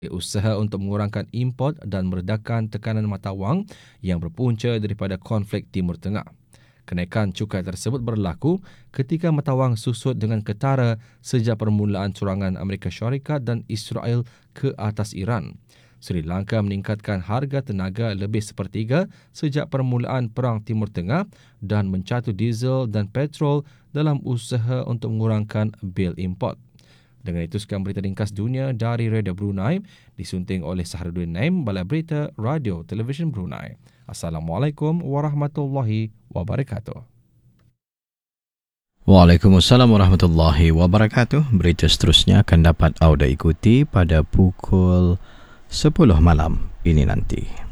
usaha untuk mengurangkan import dan meredakan tekanan mata wang yang berpunca daripada konflik Timur Tengah. Kenaikan cukai tersebut berlaku ketika mata wang susut dengan ketara sejak permulaan serangan Amerika Syarikat dan Israel ke atas Iran. Sri Lanka meningkatkan harga tenaga lebih sepertiga sejak permulaan Perang Timur Tengah dan mencatu diesel dan petrol dalam usaha untuk mengurangkan bil import. Dengan itu, sekian berita ringkas dunia dari Radio Brunei, disunting oleh Saharuddin Naim, Balai Berita Radio Television Brunei. Assalamualaikum warahmatullahi wabarakatuh. Waalaikumsalam warahmatullahi wabarakatuh. Berita seterusnya akan dapat anda ikuti pada pukul 10 malam ini nanti.